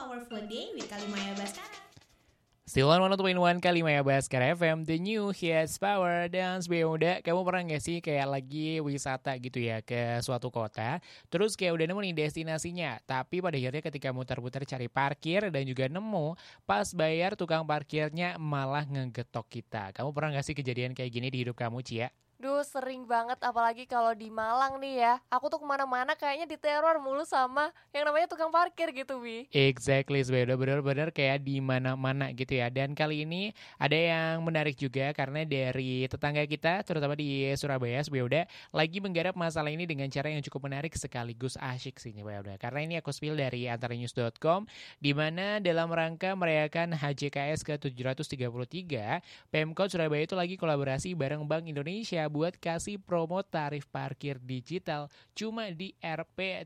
Powerful Day with Kalimaya Baskara. Still on 101 Kalimaya Baskara FM, the new hits power. Dan sebenarnya udah, kamu pernah gak sih kayak lagi wisata gitu ya ke suatu kota, terus kayak udah nemu nih destinasinya, tapi pada akhirnya ketika muter-muter cari parkir dan juga nemu, pas bayar tukang parkirnya malah ngegetok kita. Kamu pernah gak sih kejadian kayak gini di hidup kamu, Cia? Duh, sering banget, apalagi kalau di Malang nih ya. Aku tuh kemana-mana kayaknya diteror mulu sama yang namanya tukang parkir gitu, Wi. Exactly, sebenarnya benar-benar kayak di mana-mana gitu ya. Dan kali ini ada yang menarik juga karena dari tetangga kita, terutama di Surabaya, sebenarnya udah lagi menggarap masalah ini dengan cara yang cukup menarik sekaligus asyik sih, udah. Karena ini aku spill dari antaranews.com, di mana dalam rangka merayakan HJKS ke-733, Pemkot Surabaya itu lagi kolaborasi bareng Bank Indonesia buat kasih promo tarif parkir digital cuma di Rp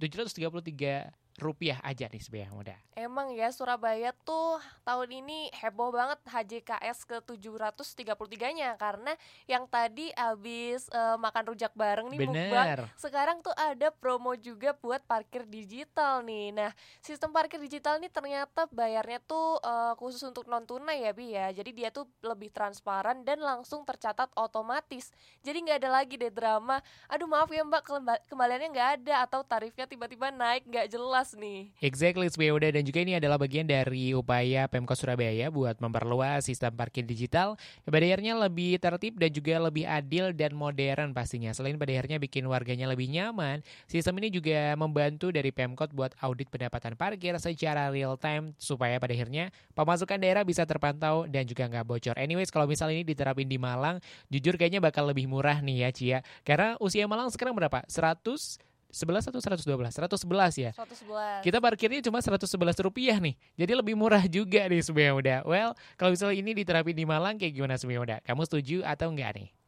733 rupiah aja nih sebenarnya muda. Emang ya Surabaya tuh tahun ini heboh banget HJKS ke-733-nya karena yang tadi abis makan rujak bareng nih mukbang, sekarang tuh ada promo juga buat parkir digital nih. Nah, sistem parkir digital nih ternyata bayarnya tuh khusus untuk non tunai ya Bi ya. Jadi dia tuh lebih transparan dan langsung tercatat otomatis. Jadi nggak ada lagi deh drama, aduh maaf ya Mbak kembaliannya nggak ada atau tarifnya tiba-tiba naik nggak jelas nih. Exactly, udah. Dan juga ini adalah bagian dari upaya Pemkot Surabaya buat memperluas sistem parkir digital. Pada akhirnya lebih tertib dan juga lebih adil dan modern pastinya. Selain pada akhirnya bikin warganya lebih nyaman, sistem ini juga membantu dari Pemkot buat audit pendapatan parkir secara real time supaya pada akhirnya pemasukan daerah bisa terpantau dan juga nggak bocor. Anyways, kalau misalnya ini diterapin di Malang, jujur kayaknya bakal lebih murah nih ya Cia. Karena usia Malang sekarang berapa? 11 atau 112? 111 ya? 111. Kita parkirnya cuma 111 rupiah nih. Jadi lebih murah juga nih sebenarnya udah. Well, kalau misalnya ini diterapin di Malang kayak gimana sebenarnya udah? Kamu setuju atau enggak nih?